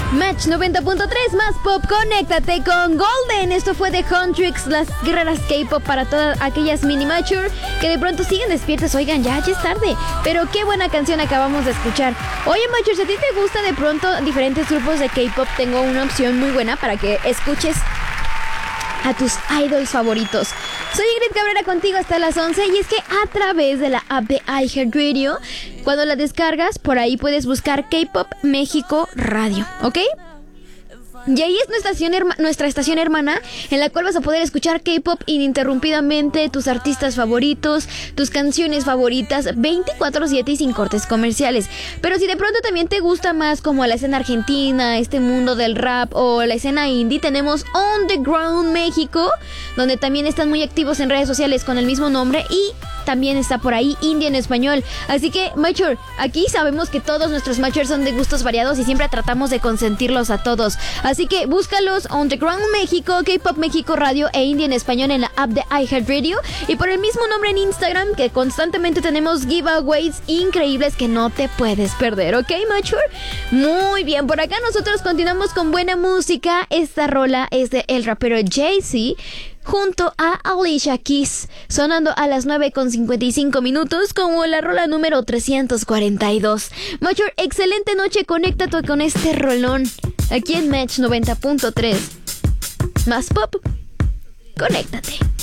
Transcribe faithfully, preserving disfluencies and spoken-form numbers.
Match noventa punto tres más pop, conéctate con Golden. Esto fue de Huntrix, las guerreras K-pop para todas aquellas mini mature que de pronto siguen despiertas. Oigan, ya, ya es tarde, pero qué buena canción acabamos de escuchar. Oye, mature, si a ti te gusta de pronto diferentes grupos de K-pop, tengo una opción muy buena para que escuches a tus idols favoritos. Soy Ingrid Cabrera contigo hasta las once, y es que a través de la app de iHeartRadio, cuando la descargas, por ahí puedes buscar K-Pop México Radio, ¿ok? Y ahí es nuestra estación, herma- nuestra estación hermana, en la cual vas a poder escuchar K-pop ininterrumpidamente, tus artistas favoritos, tus canciones favoritas, veinticuatro siete y sin cortes comerciales. Pero si de pronto también te gusta más como la escena argentina, este mundo del rap o la escena indie, tenemos On The Ground México, donde también están muy activos en redes sociales con el mismo nombre, y también está por ahí Indie en español. Así que, mature, aquí sabemos que todos nuestros matures son de gustos variados y siempre tratamos de consentirlos a todos. Así que búscalos: On The Ground México, K-Pop México Radio e Indie en español en la app de iHeartRadio, y por el mismo nombre en Instagram, que constantemente tenemos giveaways increíbles que no te puedes perder, ¿ok, mature? Muy bien, por acá nosotros continuamos con buena música. Esta rola es de el rapero Jay-Z junto a Alicia Keys, sonando a las nueve con cincuenta y cinco minutos como la rola número trescientos cuarenta y dos. Mature, excelente noche, conéctate con este rolón aquí en Match noventa punto tres. Más pop, conéctate.